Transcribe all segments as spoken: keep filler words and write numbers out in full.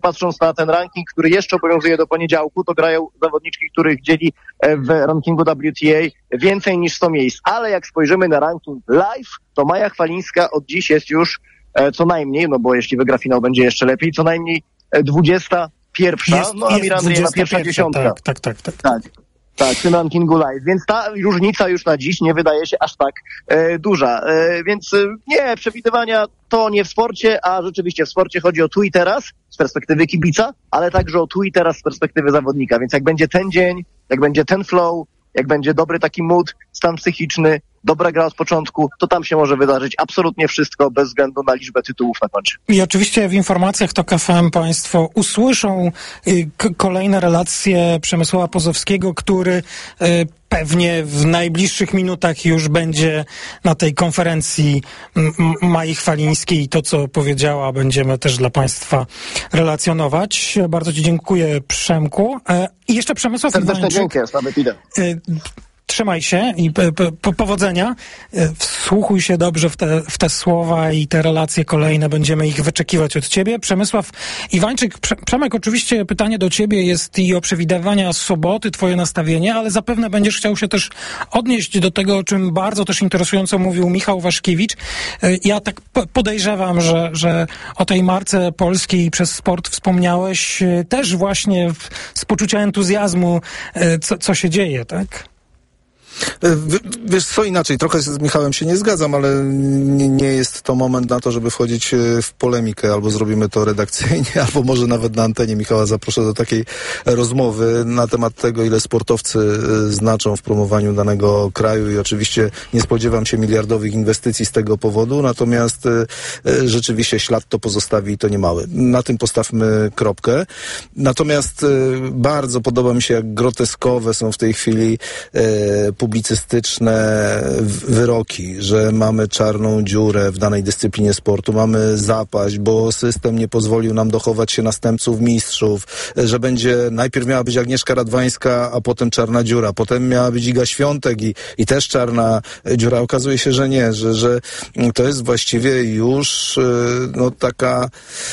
patrząc na ten ranking, który jeszcze obowiązuje do poniedziałku, to grają zawodniczki, których dzieli w rankingu W T A więcej niż sto miejsc. Ale jak spojrzymy na ranking live, to Maja Chwalińska od dziś jest już co najmniej, no bo jeśli wygra finał, będzie jeszcze lepiej, co najmniej dwudziesta pierwsza. Jest, no a Mira Andrzejewa pierwsza dziesiątka. Tak, tak, tak, tak. tak. Tak, w tym rankingu live, więc ta różnica już na dziś nie wydaje się aż tak e, duża, e, więc e, nie, przewidywania to nie w sporcie, a rzeczywiście w sporcie chodzi o tu i teraz z perspektywy kibica, ale także o tu i teraz z perspektywy zawodnika, więc jak będzie ten dzień, jak będzie ten flow, jak będzie dobry taki mood, stan psychiczny, dobra gra od początku, to tam się może wydarzyć absolutnie wszystko bez względu na liczbę tytułów na koncie. I oczywiście w informacjach TOK F M Państwo usłyszą y, k- kolejne relacje Przemysława Pozowskiego, który y, pewnie w najbliższych minutach już będzie na tej konferencji M- Mai Chwalińskiej. To, co powiedziała, będziemy też dla Państwa relacjonować. Bardzo Ci dziękuję, Przemku. E, I jeszcze Przemysław Serdeczne Iwańczyk. dzięki, jest nawet idę. Y, Trzymaj się i p- p- powodzenia. Wsłuchuj się dobrze w te, w te słowa i te relacje kolejne. Będziemy ich wyczekiwać od ciebie. Przemysław Iwańczyk. Prze- Przemek, oczywiście pytanie do ciebie jest i o przewidywania soboty, twoje nastawienie, ale zapewne będziesz chciał się też odnieść do tego, o czym bardzo też interesująco mówił Michał Waszkiewicz. Ja tak p- podejrzewam, że, że o tej marce polskiej przez sport wspomniałeś też właśnie w, z poczucia entuzjazmu, co, co się dzieje, tak? W, wiesz co, inaczej, trochę z Michałem się nie zgadzam, ale nie, nie jest to moment na to, żeby wchodzić w polemikę, albo zrobimy to redakcyjnie, albo może nawet na antenie Michała zaproszę do takiej rozmowy na temat tego, ile sportowcy znaczą w promowaniu danego kraju i oczywiście nie spodziewam się miliardowych inwestycji z tego powodu, natomiast e, rzeczywiście ślad to pozostawi i to niemały. Na tym postawmy kropkę. Natomiast e, bardzo podoba mi się, jak groteskowe są w tej chwili e, publicystyczne wyroki, że mamy czarną dziurę w danej dyscyplinie sportu, mamy zapaść, bo system nie pozwolił nam dochować się następców mistrzów, że będzie, najpierw miała być Agnieszka Radwańska, a potem czarna dziura, potem miała być Iga Świątek i, i też czarna dziura. Okazuje się, że nie, że, że to jest właściwie już no taka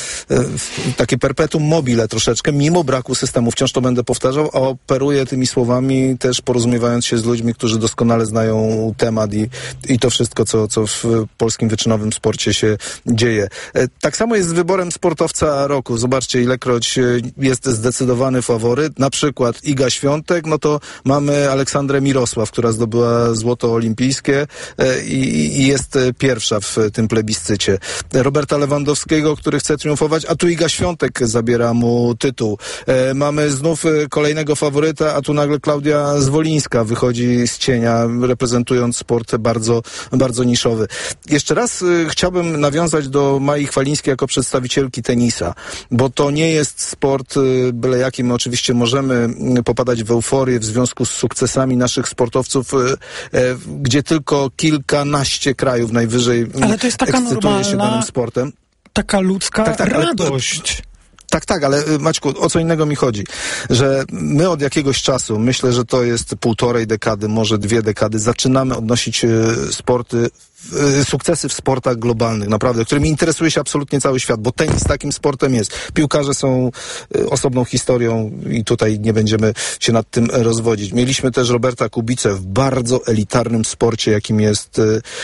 takie perpetuum mobile troszeczkę, mimo braku systemu. Wciąż to będę powtarzał, a operuję tymi słowami też porozumiewając się z ludźmi, którzy doskonale znają temat i, i to wszystko, co, co w polskim wyczynowym sporcie się dzieje. Tak samo jest z wyborem sportowca roku. Zobaczcie, ilekroć jest zdecydowany faworyt, na przykład Iga Świątek, no to mamy Aleksandrę Mirosław, która zdobyła złoto olimpijskie i, i jest pierwsza w tym plebiscycie. Roberta Lewandowskiego, który chce triumfować, a tu Iga Świątek zabiera mu tytuł. Mamy znów kolejnego faworyta, a tu nagle Klaudia Zwolińska wychodzi z cienia, reprezentując sport bardzo, bardzo niszowy. Jeszcze raz y, chciałbym nawiązać do Mai Chwalińskiej jako przedstawicielki tenisa, bo to nie jest sport y, byle jaki. My oczywiście możemy y, popadać w euforię w związku z sukcesami naszych sportowców, y, y, gdzie tylko kilkanaście krajów najwyżej y, ale to jest taka ekscytuje normalna, się danym sportem. Taka ludzka tak, tak, radość. Ale, Tak, tak, ale Maćku, o co innego mi chodzi, że my od jakiegoś czasu, myślę, że to jest półtorej dekady, może dwie dekady, zaczynamy odnosić sporty, sukcesy w sportach globalnych, naprawdę, którymi interesuje się absolutnie cały świat, bo tenis takim sportem jest. Piłkarze są osobną historią i tutaj nie będziemy się nad tym rozwodzić. Mieliśmy też Roberta Kubicę w bardzo elitarnym sporcie, jakim jest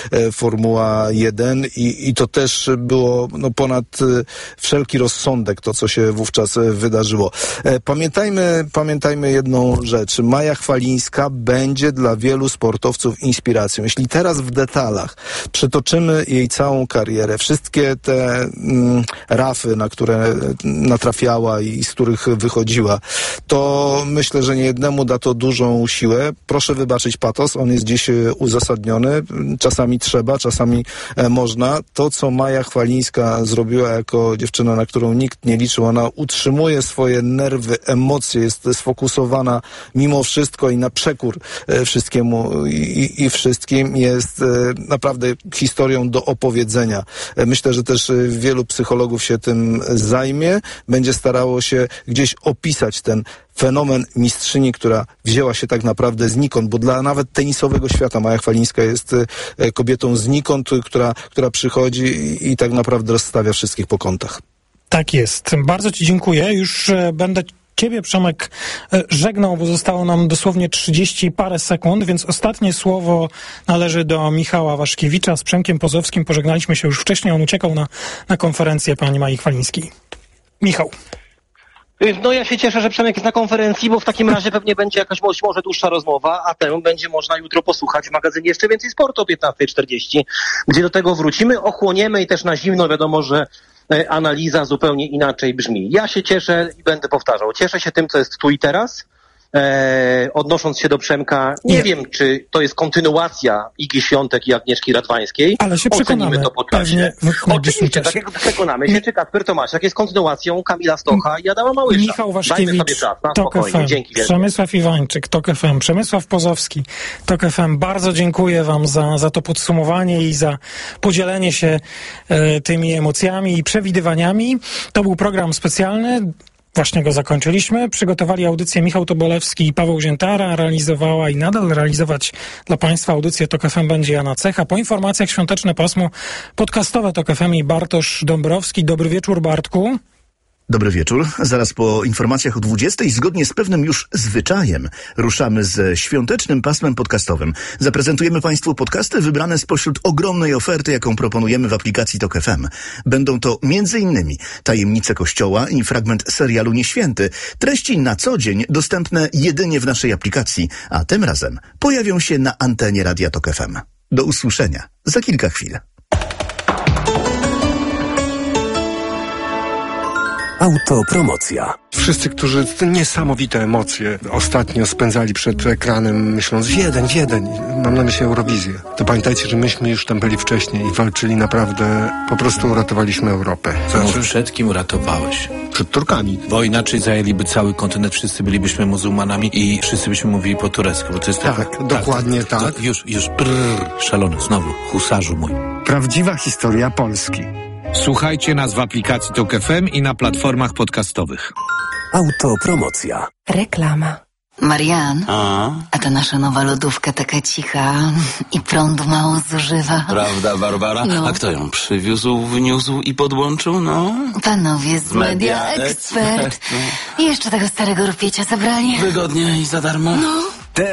Formuła jeden i, i to też było no, ponad wszelki rozsądek, to co się wówczas wydarzyło. Pamiętajmy, pamiętajmy jedną rzecz. Maja Chwalińska będzie dla wielu sportowców inspiracją. Jeśli teraz w detalach przytoczymy jej całą karierę, wszystkie te mm, rafy, na które natrafiała i z których wychodziła, to myślę, że niejednemu da to dużą siłę. Proszę wybaczyć patos, on jest dziś uzasadniony. Czasami trzeba, czasami e, można. To, co Maja Chwalińska zrobiła jako dziewczyna, na którą nikt nie liczył, ona utrzymuje swoje nerwy, emocje, jest sfokusowana mimo wszystko i na przekór e, wszystkiemu i, i wszystkim, jest e, naprawdę historią do opowiedzenia. Myślę, że też wielu psychologów się tym zajmie, będzie starało się gdzieś opisać ten fenomen mistrzyni, która wzięła się tak naprawdę znikąd, bo dla nawet tenisowego świata Maja Chwalińska jest kobietą znikąd, która, która przychodzi i, i tak naprawdę rozstawia wszystkich po kątach. Tak jest. Bardzo ci dziękuję. Już e, będę Ciebie, Przemek, żegnał, bo zostało nam dosłownie trzydzieści parę sekund, więc ostatnie słowo należy do Michała Waszkiewicza. Z Przemkiem Pozowskim pożegnaliśmy się już wcześniej, on uciekał na, na konferencję pani Mai Chwalińskiej. Michał. No ja się cieszę, że Przemek jest na konferencji, bo w takim razie pewnie będzie jakaś może dłuższa rozmowa, a tę będzie można jutro posłuchać w magazynie Jeszcze Więcej Sportu o piętnasta czterdzieści, gdzie do tego wrócimy, ochłoniemy i też na zimno wiadomo, że analiza zupełnie inaczej brzmi. Ja się cieszę i będę powtarzał. Cieszę się tym, co jest tu i teraz. E, odnosząc się do Przemka, nie, nie wiem, czy to jest kontynuacja Igi Świątek i Agnieszki Radwańskiej. Ale się przekonamy. To po czasie. Oczywiście, tak jak przekonamy się, czy Kacper Tomasiak jest kontynuacją Kamila Stocha i Adama Małysza. Michał Waszkiewicz, Tok F M. Dzięki wielkie. Przemysław Iwańczyk, Tok F M. Przemysław Pozowski, Tok F M. Bardzo dziękuję wam za, za to podsumowanie i za podzielenie się e, tymi emocjami i przewidywaniami. To był program specjalny. Właśnie go zakończyliśmy. Przygotowali audycję Michał Tobolewski i Paweł Ziętara. Realizowała i nadal realizować dla Państwa audycję Tok F M będzie Jana Cecha. Po informacjach świąteczne pasmo podcastowe Tok F M i Bartosz Dąbrowski. Dobry wieczór, Bartku. Dobry wieczór. Zaraz po informacjach o dwudziestej, zgodnie z pewnym już zwyczajem, ruszamy ze świątecznym pasmem podcastowym. Zaprezentujemy Państwu podcasty wybrane spośród ogromnej oferty, jaką proponujemy w aplikacji Tok F M. Będą to między innymi Tajemnice Kościoła i fragment serialu Nieświęty. Treści na co dzień dostępne jedynie w naszej aplikacji, a tym razem pojawią się na antenie Radia Tok F M. Do usłyszenia za kilka chwil. Autopromocja. Wszyscy, którzy te niesamowite emocje ostatnio spędzali przed ekranem, myśląc Wiedeń, Wiedeń, mam na myśli Eurowizję, to pamiętajcie, że myśmy już tam byli wcześniej i walczyli naprawdę, po prostu uratowaliśmy Europę. Znaczy? Przed kim uratowałeś? Przed Turkami. Bo inaczej zajęliby cały kontynent, wszyscy bylibyśmy muzułmanami i wszyscy byśmy mówili po turecku, bo to jest tak, tak, dokładnie tak. tak. To, już, już, brrr, szalony, znowu, husarzu mój. Prawdziwa historia Polski. Słuchajcie nas w aplikacji Tok F M i na platformach podcastowych. Autopromocja. Reklama. Marian, A? a ta nasza nowa lodówka taka cicha i prądu mało zużywa. Prawda, Barbara? No. A kto ją przywiózł, wniósł i podłączył, no? Panowie z Media Expert. I jeszcze tego starego rupiecia zabrali. Wygodnie i za darmo? No.